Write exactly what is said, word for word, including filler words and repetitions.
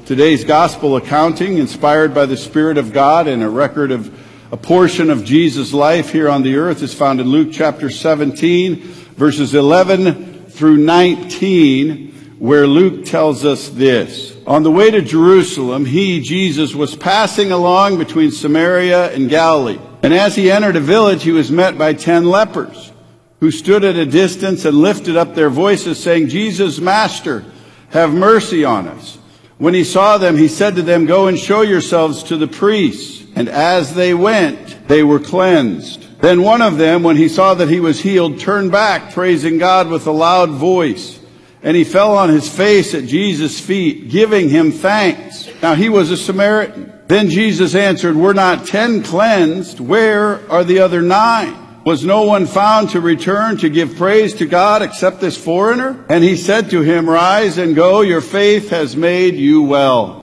Today's gospel accounting, inspired by the Spirit of God and a record of a portion of Jesus' life here on the earth, is found in Luke chapter seventeen, verses eleven through nineteen, where Luke tells us this. On the way to Jerusalem, he, Jesus, was passing along between Samaria and Galilee. And as he entered a village, he was met by ten lepers, who stood at a distance and lifted up their voices, saying, Jesus, Master, have mercy on us. When he saw them, he said to them, Go and show yourselves to the priests. And as they went, they were cleansed. Then one of them, when he saw that he was healed, turned back, praising God with a loud voice. And he fell on his face at Jesus' feet, giving him thanks. Now he was a Samaritan. Then Jesus answered, Were not ten cleansed? Where are the other nine? Was no one found to return to give praise to God except this foreigner? And he said to him, Rise and go, your faith has made you well.